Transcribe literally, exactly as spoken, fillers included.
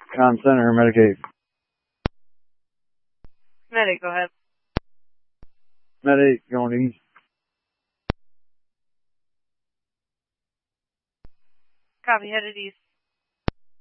Con Center, Medicaid. Medic, go ahead. Med eight, going east. Copy, headed east.